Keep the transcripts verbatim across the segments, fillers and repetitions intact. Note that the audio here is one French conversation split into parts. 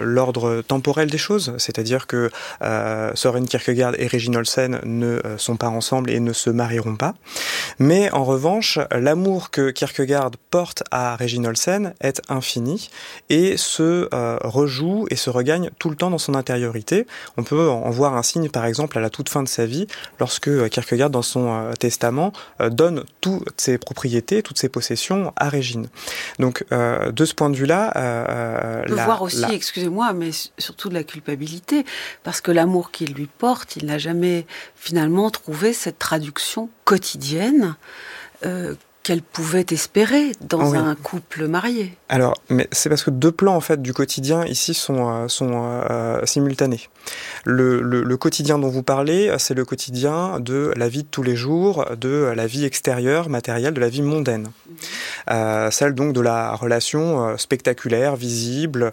l'ordre temporel des choses, c'est-à-dire que euh, Søren Kierkegaard et Regine Olsen ne euh, sont pas ensemble et ne se marieront pas. Mais en revanche, l'amour que Kierkegaard porte à Regine Olsen est infini et se euh, rejoue et se regagne tout le temps dans son intériorité. On peut en voir un signe, par exemple, à la toute fin de sa vie, lorsque Kierkegaard, dans son euh, testament, euh, donne toutes ses propriétés, toutes ses possessions à Regine. Donc, euh, de ce point de vue-là... Euh, on peut la, voir aussi, la... excusez-moi, mais surtout de la culpabilité, parce que l'amour qu'il lui porte, il n'a jamais finalement trouvé cette traduction quotidienne euh, qu'elle pouvait espérer dans oui. un couple marié. Alors, mais c'est parce que deux plans en fait du quotidien ici sont euh, sont euh, simultanés. Le, le, le quotidien dont vous parlez, c'est le quotidien de la vie de tous les jours, de la vie extérieure, matérielle, de la vie mondaine. Mmh. Euh, celle donc de la relation euh, spectaculaire, visible,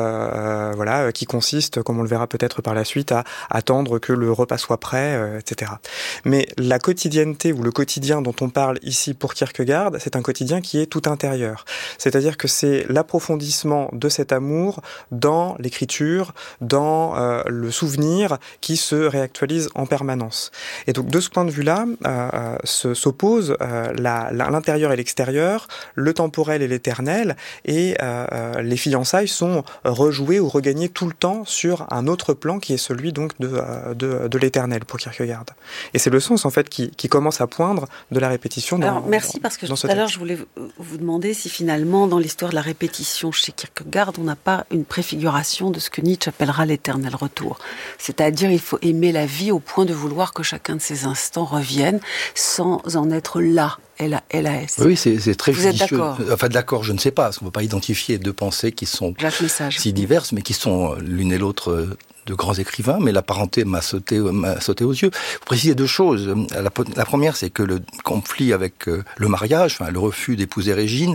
euh, voilà, qui consiste, comme on le verra peut-être par la suite, à attendre que le repas soit prêt, euh, et cetera. Mais la quotidienneté ou le quotidien dont on parle ici pour Kierkegaard, c'est un quotidien qui est tout intérieur. C'est-à-dire que c'est l'approfondissement de cet amour dans l'écriture, dans euh, le souvenir qui se réactualise en permanence. Et donc de ce point de vue-là, euh, se, s'oppose euh, la, la, l'intérieur et l'extérieur, le temporel et l'éternel, et euh, les fiançailles sont rejouées ou regagnées tout le temps sur un autre plan qui est celui donc de, de, de l'éternel pour Kierkegaard. Et c'est le sens en fait qui, qui commence à poindre de la répétition. Dans, Alors merci dans, parce que tout à l'heure je voulais vous demander si finalement dans l'histoire de la répétition chez Kierkegaard on n'a pas une préfiguration de ce que Nietzsche appellera l'éternel retour. C'est-à-dire il faut aimer la vie au point de vouloir que chacun de ces instants revienne sans en être là. L A S. Oui, c'est, c'est très Vous judicieux. êtes d'accord ? Enfin, d'accord, je ne sais pas, parce qu'on ne peut pas identifier deux pensées qui sont si diverses, mais qui sont l'une et l'autre de grands écrivains, mais la parenté m'a sauté, m'a sauté aux yeux. Vous précisez deux choses. La, la première, c'est que le conflit avec le mariage, enfin, le refus d'épouser Régine,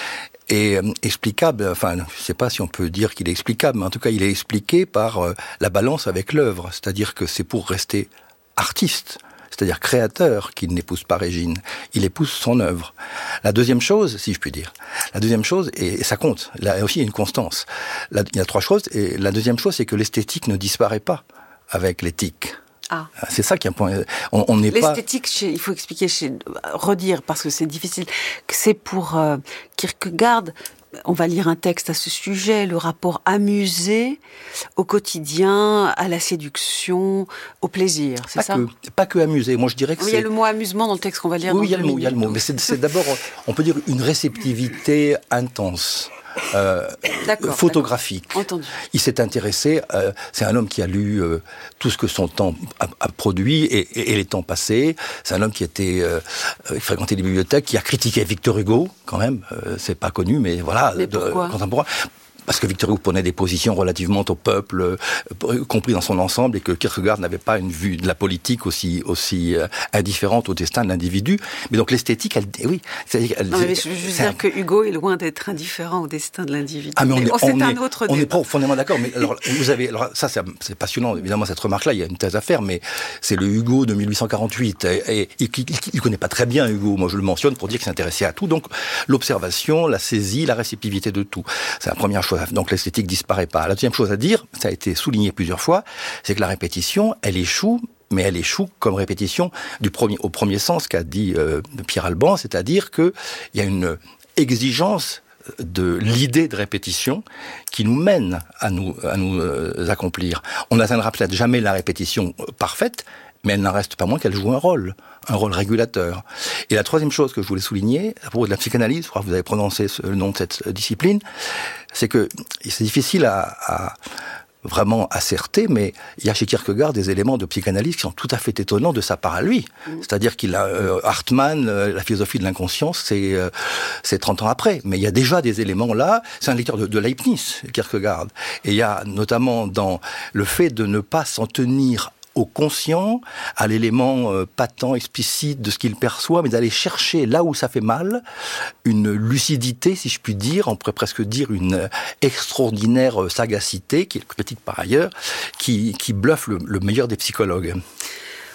est explicable, enfin, je ne sais pas si on peut dire qu'il est explicable, mais en tout cas, il est expliqué par la balance avec l'œuvre. C'est-à-dire que c'est pour rester artiste, c'est-à-dire créateur, qu'il n'épouse pas Régine. Il épouse son œuvre. La deuxième chose, si je puis dire, la deuxième chose, et ça compte, là aussi il y a une constance. Là, il y a trois choses, et la deuxième chose, c'est que l'esthétique ne disparaît pas avec l'éthique. Ah. C'est ça qui est un point. On, on n'est L'esthétique, pas... chez, il faut expliquer, chez, redire, parce que c'est difficile, que c'est pour euh, Kierkegaard. On va lire un texte à ce sujet, le rapport amusé au quotidien, à la séduction, au plaisir, c'est pas ça que, Pas que amusé, moi je dirais que oui, c'est... il y a le mot amusement dans le texte qu'on va lire oui, dans il y a le mot, il y a le mot, mais c'est, c'est d'abord, on peut dire, une réceptivité intense. Euh, d'accord, photographique. D'accord. Entendu. Il s'est intéressé, euh, c'est un homme qui a lu euh, tout ce que son temps a, a produit et, et, et les temps passés. C'est un homme qui était euh, fréquenté les bibliothèques, qui a critiqué Victor Hugo, quand même, euh, c'est pas connu, mais voilà, mais de, pourquoi contemporain. Parce que Victor Hugo prenait des positions relativement au peuple, euh, compris dans son ensemble, et que Kierkegaard n'avait pas une vue de la politique aussi aussi euh, indifférente au destin de l'individu. Mais donc l'esthétique, elle, oui, c'est-à-dire, elle, non, mais je, je veux dire un... que Hugo est loin d'être indifférent au destin de l'individu. Ah, mais on est, oh, c'est on un est, autre on débat. est profondément d'accord. Mais alors, vous avez, alors ça, c'est, c'est passionnant. Évidemment, cette remarque-là, il y a une thèse à faire, mais c'est le Hugo de dix-huit cent quarante-huit. Et, et il, il, il connaît pas très bien Hugo. Moi, je le mentionne pour dire qu'il s'intéressait à tout. Donc, l'observation, la saisie, la réceptivité de tout. C'est la première chose. Donc, l'esthétique disparaît pas. La deuxième chose à dire, ça a été souligné plusieurs fois, c'est que la répétition, elle échoue, mais elle échoue comme répétition du premier, au premier sens qu'a dit euh, Pierre Alban, c'est-à-dire qu'il y a une exigence de l'idée de répétition qui nous mène à nous, à nous euh, accomplir. On n'atteindra peut-être jamais la répétition parfaite, mais elle n'en reste pas moins qu'elle joue un rôle, un rôle régulateur. Et la troisième chose que je voulais souligner, à propos de la psychanalyse, je crois que vous avez prononcé ce, le nom de cette discipline, c'est que c'est difficile à, à vraiment asserter, mais il y a chez Kierkegaard des éléments de psychanalyse qui sont tout à fait étonnants de sa part à lui. Mmh. C'est-à-dire qu'il a euh, Hartmann, euh, la philosophie de l'inconscience, c'est euh, c'est trente ans après, mais il y a déjà des éléments là. C'est un lecteur de, de Leibniz, Kierkegaard, et il y a notamment dans le fait de ne pas s'en tenir au conscient, à l'élément euh, patent, explicite de ce qu'il perçoit, mais d'aller chercher là où ça fait mal, une lucidité, si je puis dire, on pourrait presque dire une euh, extraordinaire sagacité, qui est petite par ailleurs, qui, qui bluffe le, le meilleur des psychologues.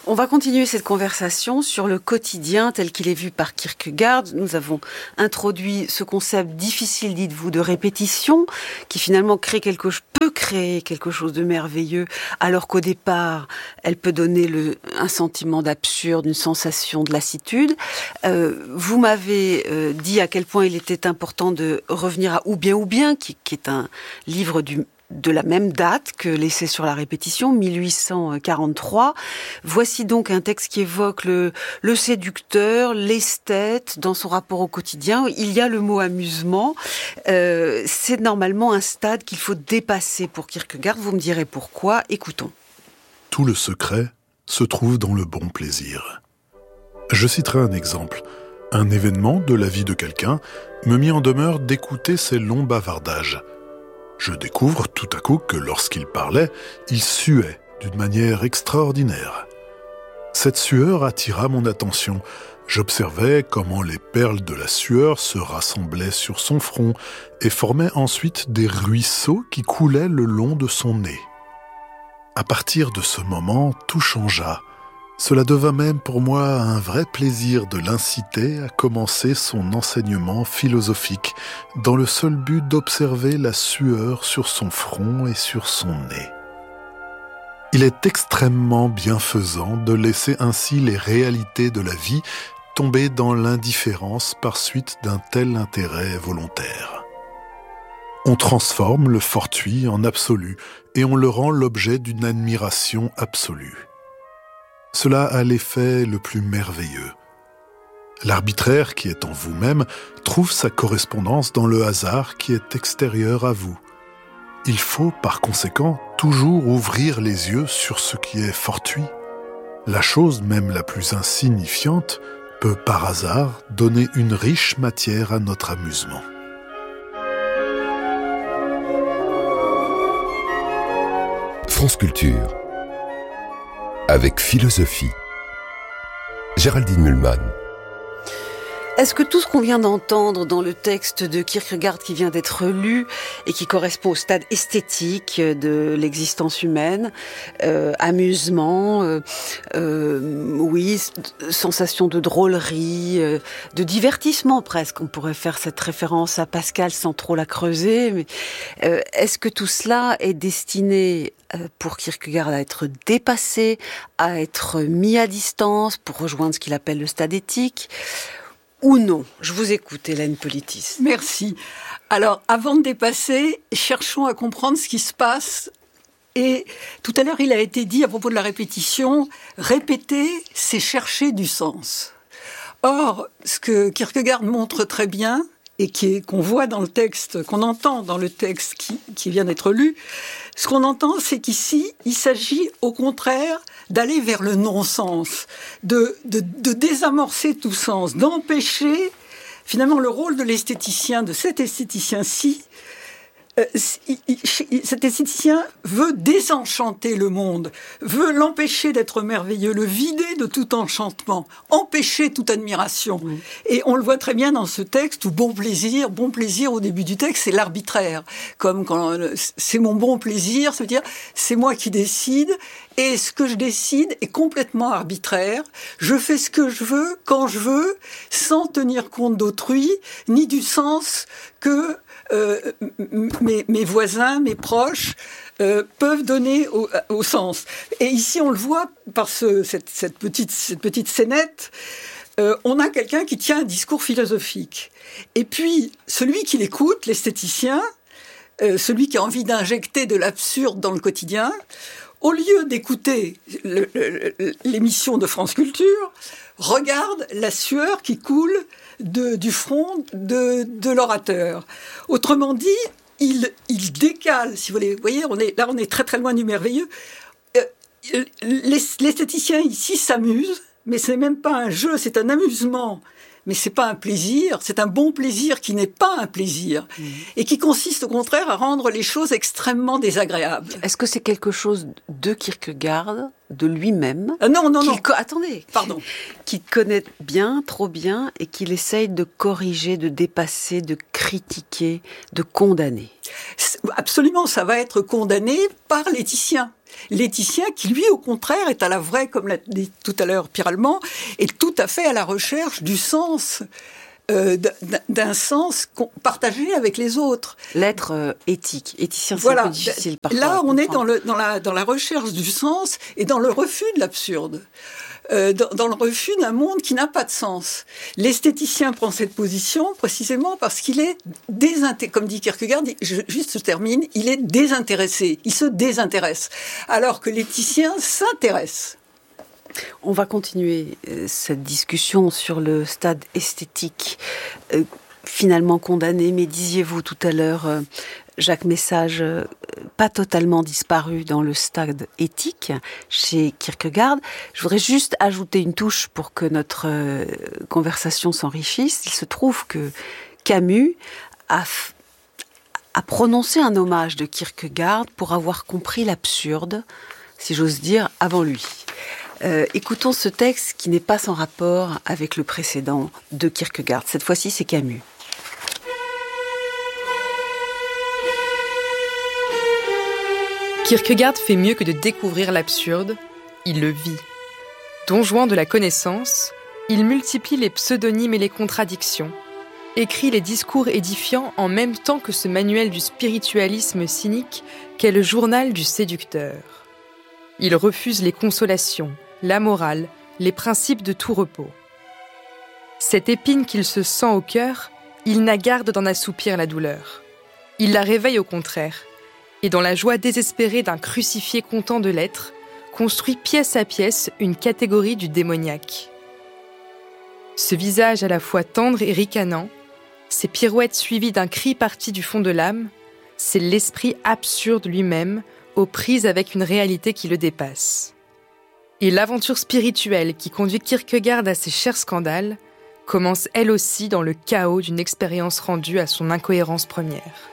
On va continuer cette conversation sur le quotidien tel qu'il est vu par Kierkegaard. Nous avons introduit ce concept difficile, dites-vous, de répétition, qui finalement crée quelque chose, peut créer quelque chose de merveilleux, alors qu'au départ, elle peut donner le, un sentiment d'absurde, une sensation de lassitude. Euh, vous m'avez euh, dit à quel point il était important de revenir à Ou bien ou bien, qui, qui est un livre du de la même date que l'essai sur la répétition, mille huit cent quarante-trois. Voici donc un texte qui évoque le, le séducteur, l'esthète dans son rapport au quotidien. Il y a le mot amusement. Euh, c'est normalement un stade qu'il faut dépasser pour Kierkegaard. Vous me direz pourquoi. Écoutons. Tout le secret se trouve dans le bon plaisir. Je citerai un exemple. Un événement de la vie de quelqu'un me mit en demeure d'écouter ses longs bavardages. Je découvre tout à coup que lorsqu'il parlait, il suait d'une manière extraordinaire. Cette sueur attira mon attention. J'observais comment les perles de la sueur se rassemblaient sur son front et formaient ensuite des ruisseaux qui coulaient le long de son nez. À partir de ce moment, tout changea. Cela devint même pour moi un vrai plaisir de l'inciter à commencer son enseignement philosophique dans le seul but d'observer la sueur sur son front et sur son nez. Il est extrêmement bienfaisant de laisser ainsi les réalités de la vie tomber dans l'indifférence par suite d'un tel intérêt volontaire. On transforme le fortuit en absolu et on le rend l'objet d'une admiration absolue. Cela a l'effet le plus merveilleux. L'arbitraire qui est en vous-même trouve sa correspondance dans le hasard qui est extérieur à vous. Il faut, par conséquent, toujours ouvrir les yeux sur ce qui est fortuit. La chose même la plus insignifiante peut, par hasard, donner une riche matière à notre amusement. France Culture avec philosophie. Géraldine Mühlmann. Est-ce que tout ce qu'on vient d'entendre dans le texte de Kierkegaard qui vient d'être lu et qui correspond au stade esthétique de l'existence humaine, euh, amusement, euh, euh, oui, sensation de drôlerie, euh, de divertissement presque, on pourrait faire cette référence à Pascal sans trop la creuser, mais euh, est-ce que tout cela est destiné pour Kierkegaard à être dépassé, à être mis à distance pour rejoindre ce qu'il appelle le stade éthique, ou non? Je vous écoute, Hélène Politis. Merci. Alors, avant de dépasser, cherchons à comprendre ce qui se passe. Et tout à l'heure, il a été dit à propos de la répétition, répéter, c'est chercher du sens. Or, ce que Kierkegaard montre très bien, et qui est, qu'on voit dans le texte, qu'on entend dans le texte qui, qui vient d'être lu, ce qu'on entend, c'est qu'ici, il s'agit au contraire d'aller vers le non-sens, de, de, de désamorcer tout sens, d'empêcher, finalement, le rôle de l'esthéticien, de cet esthéticien-ci. Euh, il, il, cet esthéticien veut désenchanter le monde, veut l'empêcher d'être merveilleux, le vider de tout enchantement, empêcher toute admiration. Oui. Et on le voit très bien dans ce texte où bon plaisir, bon plaisir au début du texte, c'est l'arbitraire. Comme quand c'est mon bon plaisir, ça veut dire c'est moi qui décide. Et ce que je décide est complètement arbitraire. Je fais ce que je veux, quand je veux, sans tenir compte d'autrui, ni du sens que euh, mes, mes voisins, mes proches euh, peuvent donner au, au sens. Et ici, on le voit par ce, cette, cette, petite, cette petite scénette. Euh, on a quelqu'un qui tient un discours philosophique. Et puis, celui qui l'écoute, l'esthéticien, euh, celui qui a envie d'injecter de l'absurde dans le quotidien, au lieu d'écouter le, le, l'émission de France Culture, regarde la sueur qui coule de, du front de, de l'orateur. Autrement dit, il, il décale, si vous voulez. Vous voyez, on est, là, on est très très loin du merveilleux. Euh, l'esthéticien ici s'amuse, mais ce n'est même pas un jeu, c'est un amusement. Mais c'est pas un plaisir, c'est un bon plaisir qui n'est pas un plaisir mmh. et qui consiste au contraire à rendre les choses extrêmement désagréables. Est-ce que c'est quelque chose de Kierkegaard, de lui-même euh, Non, non, non. Co- Attendez, pardon. Qu'il connaît bien, trop bien, et qu'il essaye de corriger, de dépasser, de critiquer, de condamner. Absolument, ça va être condamné par l'éthicien. L'éthicien, qui lui, au contraire, est à la vraie, comme l'a dit tout à l'heure Pierre Allemand, est tout à fait à la recherche du sens, euh, d'un, d'un sens partagé avec les autres. L'être euh, éthique, éthicien, c'est voilà. un peu difficile parfois. Là, on est dans, le, dans, la, dans la recherche du sens et dans le refus de l'absurde. Euh, dans, dans le refus d'un monde qui n'a pas de sens. L'esthéticien prend cette position précisément parce qu'il est désintéressé, comme dit Kierkegaard, je, juste je termine, il est désintéressé, il se désintéresse, alors que l'éthicien s'intéresse. On va continuer euh, cette discussion sur le stade esthétique, euh, finalement condamné, mais disiez-vous tout à l'heure, euh, Jacques Message, euh, pas totalement disparu dans le stade éthique chez Kierkegaard. Je voudrais juste ajouter une touche pour que notre euh, conversation s'enrichisse. Il se trouve que Camus a, f- a prononcé un hommage de Kierkegaard pour avoir compris l'absurde, si j'ose dire, avant lui. Euh, écoutons ce texte qui n'est pas sans rapport avec le précédent de Kierkegaard. Cette fois-ci, c'est Camus. Kierkegaard fait mieux que de découvrir l'absurde, il le vit. Don Juan de la connaissance, il multiplie les pseudonymes et les contradictions, écrit les discours édifiants en même temps que ce manuel du spiritualisme cynique qu'est le journal du séducteur. Il refuse les consolations, la morale, les principes de tout repos. Cette épine qu'il se sent au cœur, il n'a garde d'en assoupir la douleur. Il la réveille au contraire, et dans la joie désespérée d'un crucifié content de l'être, construit pièce à pièce une catégorie du démoniaque. Ce visage à la fois tendre et ricanant, ces pirouettes suivies d'un cri parti du fond de l'âme, c'est l'esprit absurde lui-même, aux prises avec une réalité qui le dépasse. Et l'aventure spirituelle qui conduit Kierkegaard à ses chers scandales commence elle aussi dans le chaos d'une expérience rendue à son incohérence première.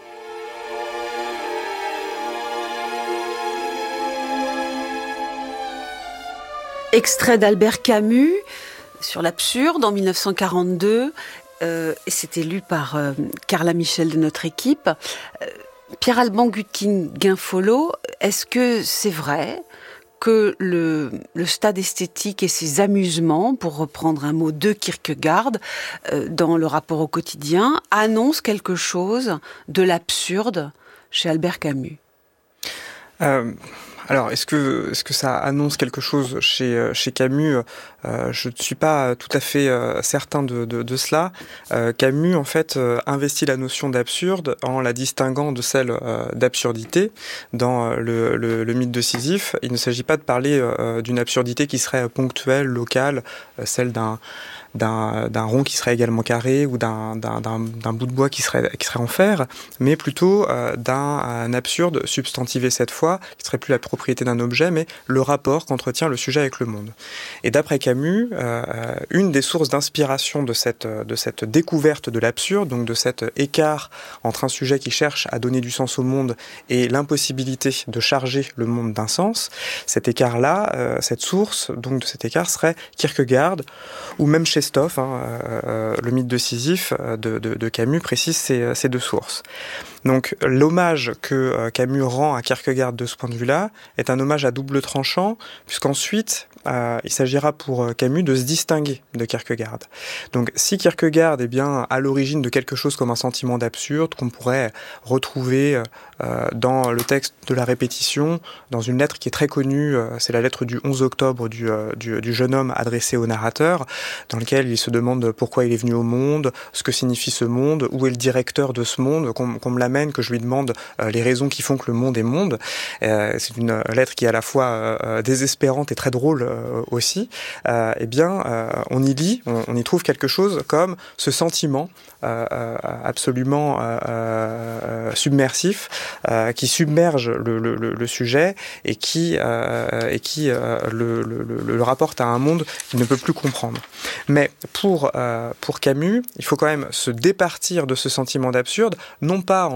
Extrait d'Albert Camus sur l'absurde en dix-neuf cent quarante-deux, euh, et c'était lu par euh, Carla Michel de notre équipe. Euh, Pierre Alban Gutkin-Guinfollo, est-ce que c'est vrai que le, le stade esthétique et ses amusements, pour reprendre un mot de Kierkegaard, euh, dans le rapport au quotidien, annoncent quelque chose de l'absurde chez Albert Camus ? euh... Alors, est-ce que, est-ce que ça annonce quelque chose chez, chez Camus ? euh, Je ne suis pas tout à fait euh, certain de, de, de cela. Euh, Camus, en fait, euh, investit la notion d'absurde en la distinguant de celle euh, d'absurdité. Dans euh, le, le, le mythe de Sisyphe, il ne s'agit pas de parler euh, d'une absurdité qui serait ponctuelle, locale, euh, celle d'un... D'un, d'un rond qui serait également carré ou d'un, d'un, d'un, d'un bout de bois qui serait, qui serait en fer, mais plutôt euh, d'un un absurde substantivé cette fois, qui serait plus la propriété d'un objet, mais le rapport qu'entretient le sujet avec le monde. Et d'après Camus, euh, une des sources d'inspiration de cette, de cette découverte de l'absurde, donc de cet écart entre un sujet qui cherche à donner du sens au monde et l'impossibilité de charger le monde d'un sens, cet écart-là, euh, cette source donc de cet écart serait Kierkegaard, ou même chez Stoff, hein, euh, le mythe de Sisyphe de, de, de Camus précise ces, ces deux sources. Donc l'hommage que euh, Camus rend à Kierkegaard de ce point de vue-là est un hommage à double tranchant, puisqu'ensuite euh, il s'agira pour Camus de se distinguer de Kierkegaard. Donc si Kierkegaard est bien à l'origine de quelque chose comme un sentiment d'absurde qu'on pourrait retrouver euh, dans le texte de la répétition, dans une lettre qui est très connue, euh, c'est la lettre du onze octobre du, euh, du, du jeune homme adressée au narrateur, dans lequel il se demande pourquoi il est venu au monde, ce que signifie ce monde, où est le directeur de ce monde, qu'on, qu'on me l'amène, que je lui demande euh, les raisons qui font que le monde est monde. Euh, c'est une lettre qui est à la fois euh, désespérante et très drôle euh, aussi. Euh, eh bien, euh, on y lit, on, on y trouve quelque chose comme ce sentiment euh, euh, absolument euh, euh, submersif euh, qui submerge le, le, le sujet et qui, euh, et qui euh, le, le, le rapporte à un monde qu'il ne peut plus comprendre. Mais pour, euh, pour Camus, il faut quand même se départir de ce sentiment d'absurde, non pas en le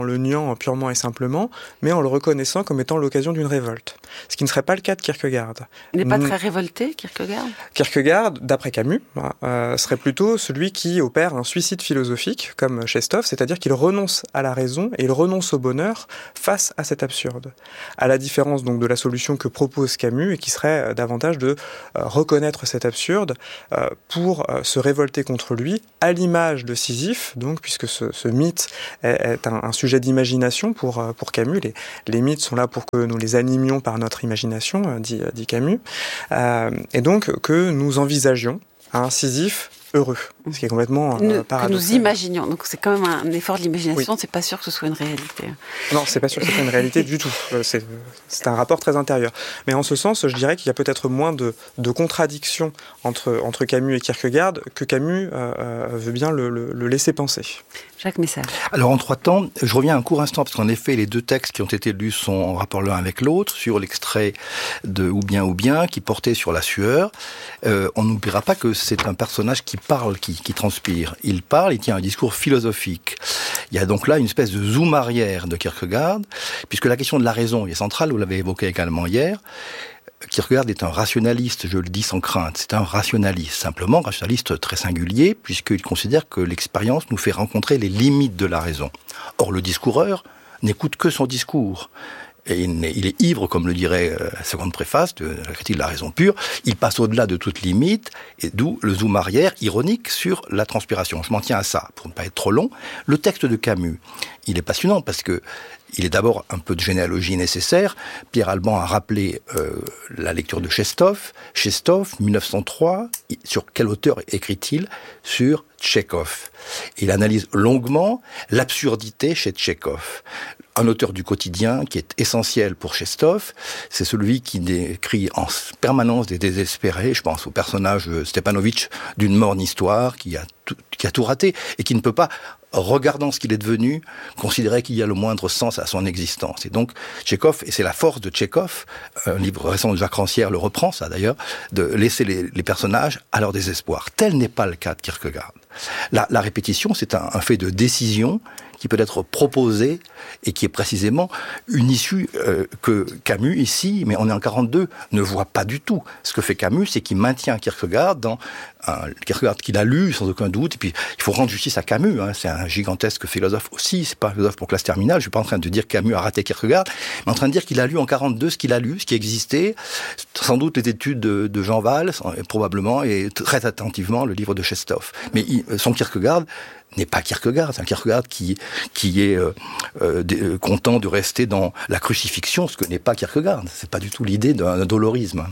le niant purement et simplement, mais en le reconnaissant comme étant l'occasion d'une révolte. Ce qui ne serait pas le cas de Kierkegaard. Il n'est pas très révolté, Kierkegaard ? Kierkegaard, d'après Camus, euh, serait plutôt celui qui opère un suicide philosophique, comme Chestov, c'est-à-dire qu'il renonce à la raison et il renonce au bonheur face à cet absurde. À la différence donc de la solution que propose Camus, et qui serait davantage de euh, reconnaître cet absurde euh, pour euh, se révolter contre lui, à l'image de Sisyphe, donc, puisque ce, ce mythe est, est un, un sujet d'imagination pour, pour Camus. Les, les mythes sont là pour que nous les animions par notre imagination, dit, dit Camus, euh, et donc que nous envisagions un Sisyphe heureux, ce qui est complètement euh, paradoxal. Que nous imaginions. Donc c'est quand même un effort de l'imagination, oui. C'est pas sûr que ce soit une réalité. Non, c'est pas sûr que ce soit une réalité du tout. C'est, c'est un rapport très intérieur. Mais en ce sens, je dirais qu'il y a peut-être moins de, de contradictions entre, entre Camus et Kierkegaard que Camus euh, veut bien le, le, le laisser penser. Jacques Messal. Alors en trois temps, je reviens un court instant, parce qu'en effet, les deux textes qui ont été lus sont en rapport l'un avec l'autre, sur l'extrait de Ou bien ou bien, qui portait sur la sueur. Euh, on n'oubliera pas que c'est un personnage qui parle, qui, qui transpire. Il parle, il tient un discours philosophique. Il y a donc là une espèce de zoom arrière de Kierkegaard, puisque la question de la raison est centrale, vous l'avez évoqué également hier. Kierkegaard est un rationaliste, je le dis sans crainte, c'est un rationaliste, simplement rationaliste très singulier, puisqu'il considère que l'expérience nous fait rencontrer les limites de la raison. Or, le discoureur n'écoute que son discours. Et il est ivre, comme le dirait la seconde préface de la critique de la raison pure, il passe au-delà de toute limite, et d'où le zoom arrière ironique sur la transpiration. Je m'en tiens à ça, pour ne pas être trop long. Le texte de Camus, il est passionnant parce que il est d'abord un peu de généalogie nécessaire. Pierre Alban a rappelé euh, la lecture de Chestov. Chestov, mille neuf cent trois, sur quel auteur écrit-il ? Sur Tchekhov. Il analyse longuement l'absurdité chez Tchekhov. Un auteur du quotidien qui est essentiel pour Chestov, c'est celui qui décrit en permanence des désespérés. Je pense au personnage Stepanovitch d'une morne histoire qui a tout, qui a tout raté et qui ne peut pas, regardant ce qu'il est devenu, considérer qu'il y a le moindre sens à son existence. Et donc, Tchekhov, et c'est la force de Tchekhov, un livre récent de Jacques Rancière le reprend, ça d'ailleurs, de laisser les, les personnages à leur désespoir. Tel n'est pas le cas de Kierkegaard. La, la répétition, c'est un, un fait de décision qui peut être proposé et qui est précisément une issue euh, que Camus, ici, mais on est en quarante-deux, ne voit pas du tout. Ce que fait Camus, c'est qu'il maintient Kierkegaard dans un Kierkegaard qu'il a lu, sans aucun doute, et puis il faut rendre justice à Camus, hein, c'est un gigantesque philosophe aussi, c'est pas un philosophe pour classe terminale, je suis pas en train de dire que Camus a raté Kierkegaard, mais en train de dire qu'il a lu en quarante-deux ce qu'il a lu, ce qui existait, sans doute les études de, de Jean Valls, probablement, et très attentivement le livre de Chestov. Mais il, son Kierkegaard n'est pas Kierkegaard, c'est un Kierkegaard qui, qui est euh, euh, de, content de rester dans la crucifixion, ce que n'est pas Kierkegaard. C'est pas du tout l'idée d'un, d'un dolorisme.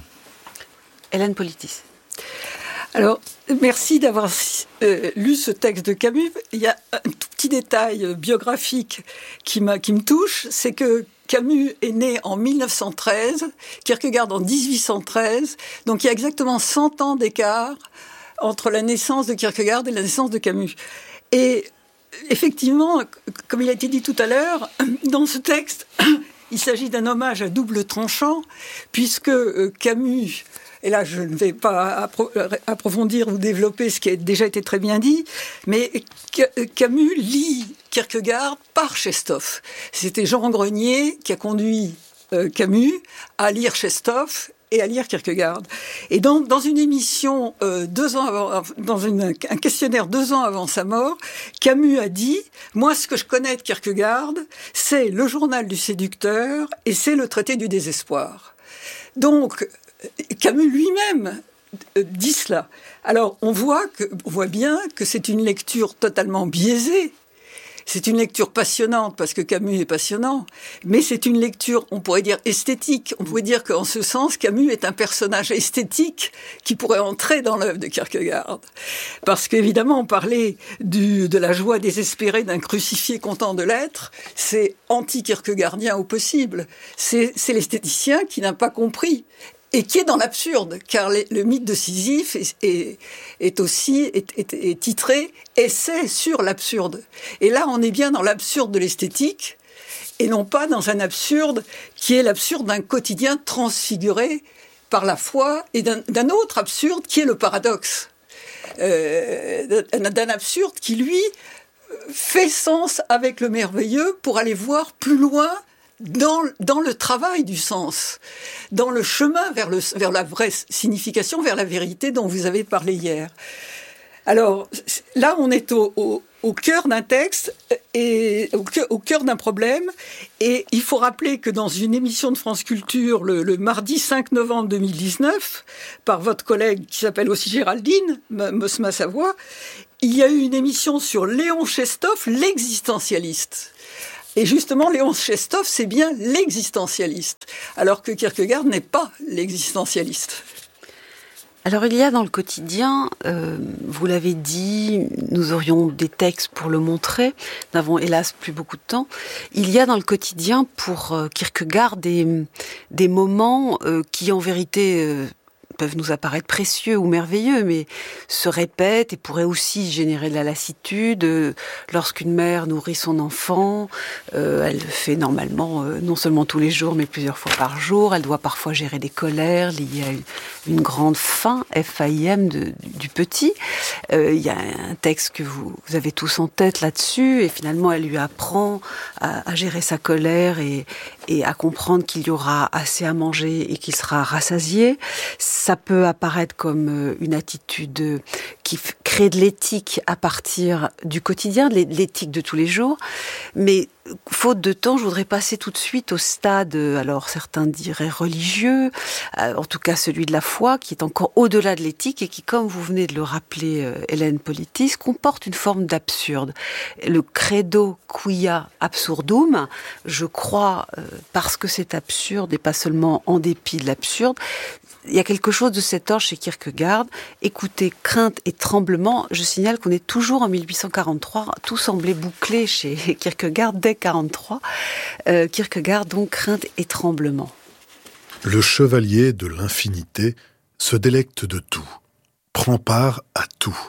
Hélène Politis. Alors, merci d'avoir euh, lu ce texte de Camus. Il y a un tout petit détail biographique qui, m'a, qui me touche, c'est que Camus est né en mille neuf cent treize, Kierkegaard en dix-huit cent treize, donc il y a exactement cent ans d'écart entre la naissance de Kierkegaard et la naissance de Camus. Et effectivement, comme il a été dit tout à l'heure, dans ce texte, il s'agit d'un hommage à double tranchant, puisque Camus, et là je ne vais pas approfondir ou développer ce qui a déjà été très bien dit, mais Camus lit Kierkegaard par Chestov. C'était Jean Grenier qui a conduit Camus à lire Chestov et à lire Kierkegaard. Et donc, dans une émission, euh, deux ans avant, dans une, un questionnaire deux ans avant sa mort, Camus a dit « Moi, ce que je connais de Kierkegaard, c'est le journal du séducteur et c'est le traité du désespoir. » Donc, Camus lui-même dit cela. Alors, on voit, que, on voit bien que c'est une lecture totalement biaisée. C'est une lecture passionnante, parce que Camus est passionnant, mais c'est une lecture, on pourrait dire, esthétique. On pourrait dire qu'en ce sens, Camus est un personnage esthétique qui pourrait entrer dans l'œuvre de Kierkegaard. Parce qu'évidemment, parler du, de la joie désespérée d'un crucifié content de l'être, c'est anti-kierkegaardien au possible. C'est, c'est l'esthéticien qui n'a pas compris. Et qui est dans l'absurde, car les, le mythe de Sisyphe est, est, est aussi est, est, est titré « Essai sur l'absurde ». Et là, on est bien dans l'absurde de l'esthétique, et non pas dans un absurde qui est l'absurde d'un quotidien transfiguré par la foi, et d'un, d'un autre absurde qui est le paradoxe. Euh, d'un, d'un absurde qui, lui, fait sens avec le merveilleux pour aller voir plus loin dans, dans le travail du sens, dans le chemin vers, le, vers la vraie signification, vers la vérité dont vous avez parlé hier. Alors là, on est au, au, au cœur d'un texte et au cœur, au cœur d'un problème. Et il faut rappeler que dans une émission de France Culture, le, le mardi cinq novembre deux mille dix-neuf, par votre collègue qui s'appelle aussi Géraldine Mosma-Savoie, il y a eu une émission sur Léon Chestov, l'existentialiste. Et justement, Léon Chestov, c'est bien l'existentialiste, alors que Kierkegaard n'est pas l'existentialiste. Alors il y a dans le quotidien, euh, vous l'avez dit, nous aurions des textes pour le montrer, nous n'avons hélas plus beaucoup de temps, il y a dans le quotidien pour euh, Kierkegaard des, des moments euh, qui en vérité euh, peuvent nous apparaître précieux ou merveilleux, mais se répètent et pourraient aussi générer de la lassitude. Euh, lorsqu'une mère nourrit son enfant, euh, elle le fait normalement euh, non seulement tous les jours, mais plusieurs fois par jour. Elle doit parfois gérer des colères liées à une, une grande faim, F A I M, de, du, du petit. Euh, il y a un texte que vous, vous avez tous en tête là-dessus, et finalement elle lui apprend à, à gérer sa colère et, et à comprendre qu'il y aura assez à manger et qu'il sera rassasié. Ça peut apparaître comme une attitude qui crée de l'éthique à partir du quotidien, de l'éthique de tous les jours. Mais faute de temps, je voudrais passer tout de suite au stade, alors certains diraient religieux, en tout cas celui de la foi, qui est encore au-delà de l'éthique et qui, comme vous venez de le rappeler, Hélène Politis, comporte une forme d'absurde. Le credo quia absurdum, je crois, parce que c'est absurde et pas seulement en dépit de l'absurde. Il y a quelque chose de cet ordre chez Kierkegaard. Écoutez, crainte et tremblement. Je signale qu'on est toujours en mille huit cent quarante-trois. Tout semblait bouclé chez Kierkegaard dès quarante-trois. Euh, Kierkegaard, donc, crainte et tremblement. Le chevalier de l'infinité se délecte de tout, prend part à tout.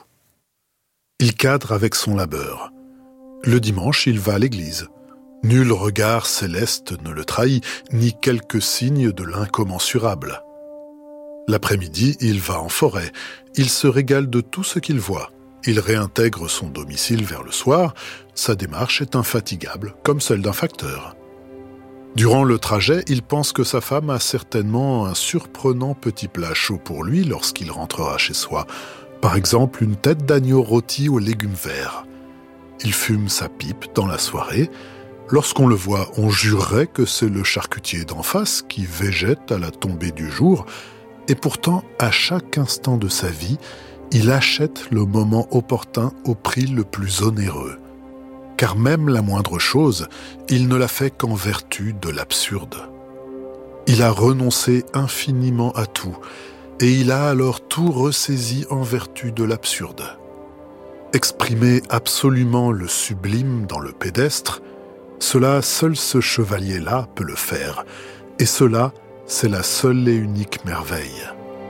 Il cadre avec son labeur. Le dimanche, il va à l'église. Nul regard céleste ne le trahit, ni quelque signe de l'incommensurable. L'après-midi, il va en forêt. Il se régale de tout ce qu'il voit. Il réintègre son domicile vers le soir. Sa démarche est infatigable, comme celle d'un facteur. Durant le trajet, il pense que sa femme a certainement un surprenant petit plat chaud pour lui lorsqu'il rentrera chez soi. Par exemple, une tête d'agneau rôtie aux légumes verts. Il fume sa pipe dans la soirée. Lorsqu'on le voit, on jurerait que c'est le charcutier d'en face qui végète à la tombée du jour. Et pourtant, à chaque instant de sa vie, il achète le moment opportun au prix le plus onéreux. Car même la moindre chose, il ne la fait qu'en vertu de l'absurde. Il a renoncé infiniment à tout, et il a alors tout ressaisi en vertu de l'absurde. Exprimer absolument le sublime dans le pédestre, cela, seul ce chevalier-là peut le faire, et cela, c'est la seule et unique merveille.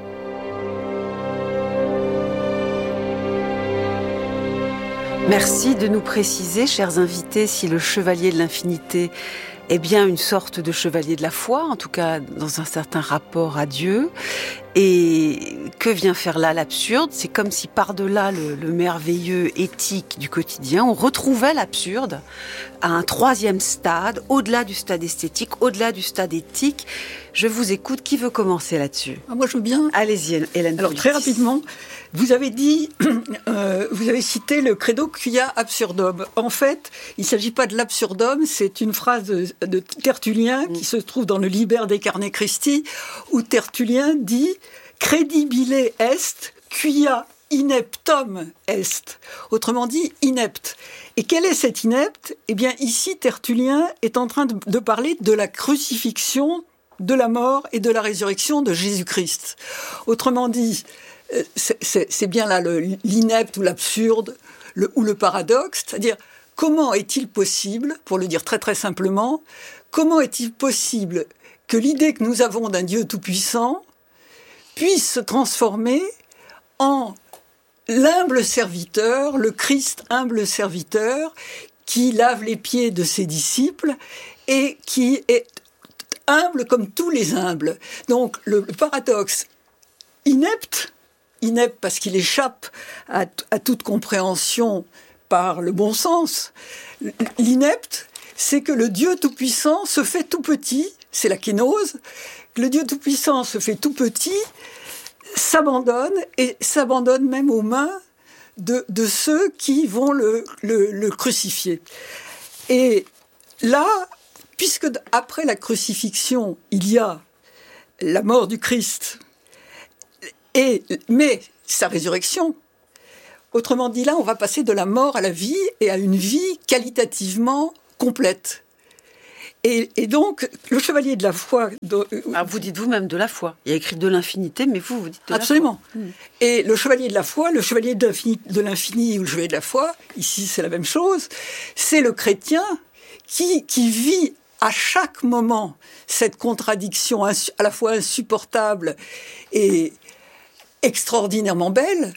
Merci de nous préciser, chers invités, si le chevalier de l'infinité est bien une sorte de chevalier de la foi, en tout cas dans un certain rapport à Dieu. Et que vient faire là l'absurde ? C'est comme si par-delà le, le merveilleux éthique du quotidien, on retrouvait l'absurde à un troisième stade, au-delà du stade esthétique, au-delà du stade éthique. Je vous écoute. Qui veut commencer là-dessus ? Ah, moi, je veux bien. Allez-y, Hélène. Alors, très rapidement, vous avez dit, euh, vous avez cité le credo quia absurdum. En fait, il ne s'agit pas de l'absurdum, c'est une phrase de, de Tertullien qui se trouve dans le Liber de Carne Christi, où Tertullien dit « Credibile est quia ineptum est ». Autrement dit, inepte. Et quel est cet inepte ? Eh bien, ici, Tertullien est en train de, de parler de la crucifixion, de la mort et de la résurrection de Jésus-Christ. Autrement dit, c'est, c'est, c'est bien là le, l'inepte ou l'absurde le, ou le paradoxe, c'est-à-dire comment est-il possible, pour le dire très très simplement, comment est-il possible que l'idée que nous avons d'un Dieu tout-puissant puisse se transformer en l'humble serviteur, le Christ humble serviteur, qui lave les pieds de ses disciples et qui est humble comme tous les humbles. Donc le, le paradoxe inepte, inepte parce qu'il échappe à, à toute compréhension par le bon sens. L'inepte, c'est que le Dieu tout-puissant se fait tout petit, c'est la kénose, que le Dieu tout-puissant se fait tout petit, s'abandonne, et s'abandonne même aux mains de, de ceux qui vont le, le, le crucifier. Et là, puisque après la crucifixion, il y a la mort du Christ, et, mais sa résurrection, autrement dit là, on va passer de la mort à la vie et à une vie qualitativement complète. Et, et donc, le chevalier de la foi... De, Alors vous dites vous-même de la foi. Il y a écrit de l'infinité, mais vous, vous dites de absolument. La foi. Mmh. Et le chevalier de la foi, le chevalier de l'infini, de l'infini ou le chevalier de la foi, ici c'est la même chose, c'est le chrétien qui, qui vit à chaque moment cette contradiction à la fois insupportable et extraordinairement belle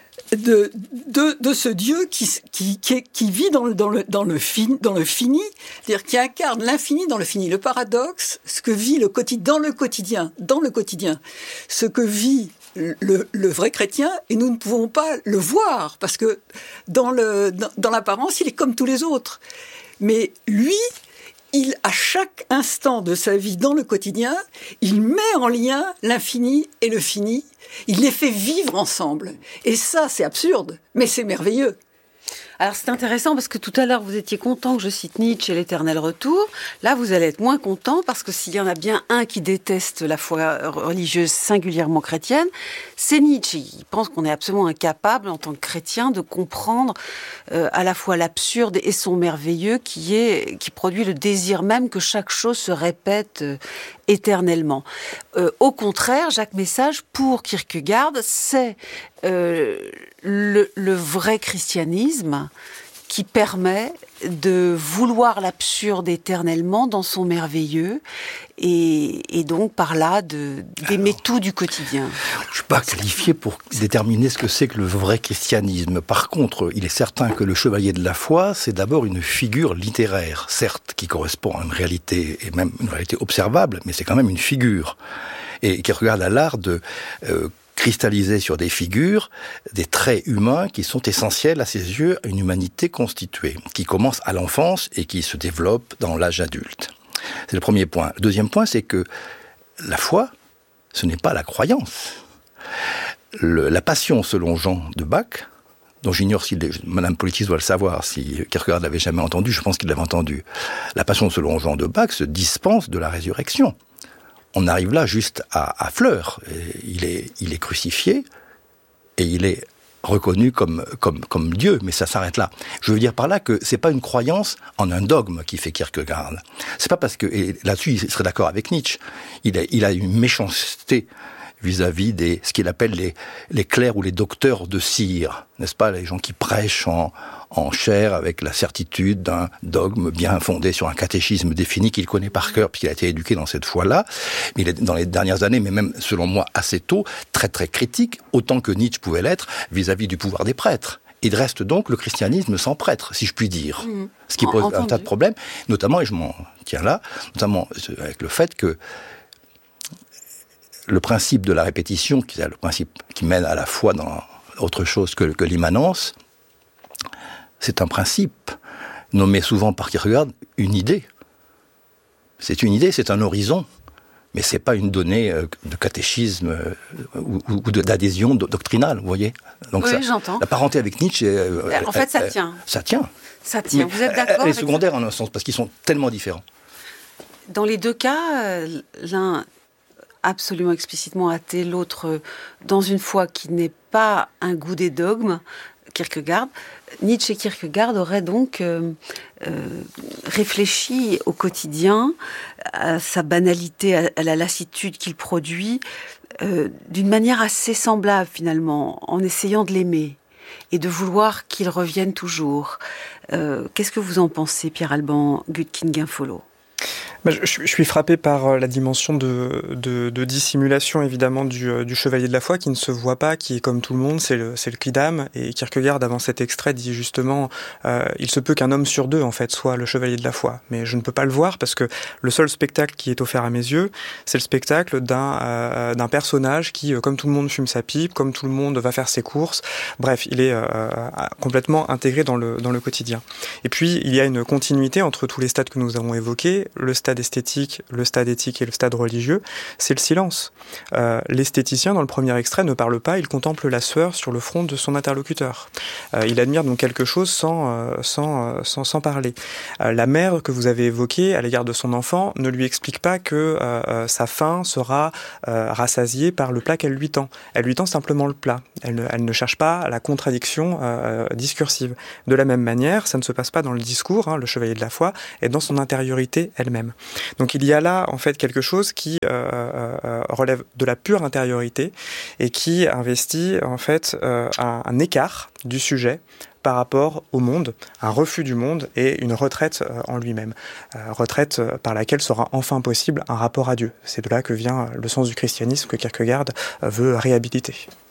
de, de, de ce Dieu qui, qui, qui, qui vit dans le, dans, le, dans, le fin, dans le fini, c'est-à-dire qui incarne l'infini dans le fini. Le paradoxe, ce que vit le quotidien, dans le quotidien, dans le quotidien, ce que vit le, le vrai chrétien, et nous ne pouvons pas le voir, parce que dans, le, dans, dans l'apparence, il est comme tous les autres. Mais lui, il, à chaque instant de sa vie dans le quotidien, il met en lien l'infini et le fini. Il les fait vivre ensemble. Et ça, c'est absurde, mais c'est merveilleux. Alors c'est intéressant parce que tout à l'heure vous étiez content que je cite Nietzsche et l'éternel retour. Là vous allez être moins content parce que s'il y en a bien un qui déteste la foi religieuse singulièrement chrétienne, c'est Nietzsche. Il pense qu'on est absolument incapable en tant que chrétien de comprendre euh, à la fois l'absurde et son merveilleux qui est qui produit le désir même que chaque chose se répète euh, éternellement. Euh, au contraire, Jacques Message, pour Kierkegaard, c'est euh, le, le vrai christianisme qui permet de vouloir l'absurde éternellement dans son merveilleux et, et donc par là de, d'aimer Alors, tout du quotidien. Je ne suis pas qualifié pour déterminer ce que c'est que le vrai christianisme. Par contre, il est certain que le chevalier de la foi, c'est d'abord une figure littéraire, certes, qui correspond à une réalité, et même une réalité observable, mais c'est quand même une figure. Et qui regarde à l'art de... Euh, cristalliser sur des figures, des traits humains qui sont essentiels à ses yeux à une humanité constituée, qui commence à l'enfance et qui se développe dans l'âge adulte. C'est le premier point. Le deuxième point, c'est que la foi, ce n'est pas la croyance. Le, la passion selon Jean de Bach, dont j'ignore si les, Madame Politis doit le savoir, si Kierkegaard l'avait jamais entendu, je pense qu'il l'avait entendu. La passion selon Jean de Bach se dispense de la résurrection. On arrive là juste à, à fleur. Il est, il est crucifié et il est reconnu comme, comme, comme Dieu, mais ça s'arrête là. Je veux dire par là que c'est pas une croyance en un dogme qui fait Kierkegaard. C'est pas parce que, et là-dessus il serait d'accord avec Nietzsche, il a, il a une méchanceté vis-à-vis des, ce qu'il appelle les, les clercs ou les docteurs de cire, n'est-ce pas, les gens qui prêchent en, en chair avec la certitude d'un dogme bien fondé sur un catéchisme défini qu'il connaît par cœur puisqu'il a été éduqué dans cette foi-là. Mais il est dans les dernières années, mais même selon moi assez tôt, très très critique, autant que Nietzsche pouvait l'être vis-à-vis du pouvoir des prêtres. Il reste donc le christianisme sans prêtre, si je puis dire. Mmh. Ce qui pose Entendu. un tas de problèmes, notamment, et je m'en tiens là, notamment avec le fait que le principe de la répétition, qui est le principe qui mène à la foi dans autre chose que, que l'immanence, c'est un principe nommé souvent par Kierkegaard une idée. C'est une idée, c'est un horizon, mais c'est pas une donnée de catéchisme ou, ou d'adhésion doctrinale, vous voyez. Donc oui, ça, j'entends. La parenté avec Nietzsche, elle, en fait, ça elle, tient. Ça tient. Ça tient. Vous êtes d'accord? Elle est secondaire en un sens parce qu'ils sont tellement différents. Dans les deux cas, l'un absolument explicitement athée, l'autre dans une foi qui n'est pas un goût des dogmes, Kierkegaard. Nietzsche et Kierkegaard auraient donc euh, euh, réfléchi au quotidien, à sa banalité, à, à la lassitude qu'il produit, euh, d'une manière assez semblable finalement, en essayant de l'aimer et de vouloir qu'il revienne toujours. Euh, qu'est-ce que vous en pensez, Pierre Alban Gutkin-Guinfolot ? Je, je suis frappé par la dimension de, de, de dissimulation évidemment du, du chevalier de la foi qui ne se voit pas, qui est comme tout le monde, c'est le, c'est le quidam. Et Kierkegaard, avant cet extrait, dit justement euh, il se peut qu'un homme sur deux en fait soit le chevalier de la foi. Mais je ne peux pas le voir parce que le seul spectacle qui est offert à mes yeux, c'est le spectacle d'un, euh, d'un personnage qui, comme tout le monde, fume sa pipe, comme tout le monde va faire ses courses. Bref, il est euh, complètement intégré dans le, dans le quotidien. Et puis, il y a une continuité entre tous les stades que nous avons évoqués, le stade esthétique, le stade éthique et le stade religieux, c'est le silence. Euh, l'esthéticien, dans le premier extrait, ne parle pas, il contemple la sueur sur le front de son interlocuteur. Euh, il admire donc quelque chose sans, euh, sans, sans, sans parler. Euh, la mère que vous avez évoquée à l'égard de son enfant ne lui explique pas que euh, sa faim sera euh, rassasiée par le plat qu'elle lui tend. Elle lui tend simplement le plat. Elle ne, elle ne cherche pas la contradiction euh, discursive. De la même manière, ça ne se passe pas dans le discours, hein, le chevalier de la foi, et dans son intériorité elle-même. Donc il y a là en fait quelque chose qui euh, euh, relève de la pure intériorité et qui investit en fait euh, un, un écart du sujet par rapport au monde, un refus du monde et une retraite euh, en lui-même. Euh, retraite euh, par laquelle sera enfin possible un rapport à Dieu. C'est de là que vient le sens du christianisme que Kierkegaard euh, veut réhabiliter.